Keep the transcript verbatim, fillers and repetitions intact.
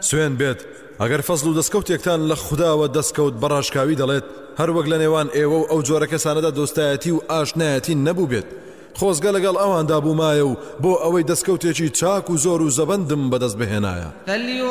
سوێن بێت ئەگەر فەزل و دەستکەوتێکتان لە خودداوە دەستکەوت بەڕاشکاوی دەڵێت هەر وەک لە نێوان ئێوە و ئەو جۆرە کەسانەدا دۆستایەتی و ئاشنایەتی نەبوو بێت خۆزگە لەگەڵ ئەواندا بوومایە و بۆ ئەوەی دەستکەوتێکی چاک و زۆر و زەبەندم بەدەست بهێنایە